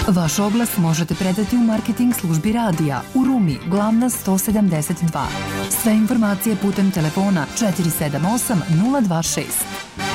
Vaš oglas možete predati u marketing službi radija u Rumi, glavna 172. Sve informacije putem telefona 478 026.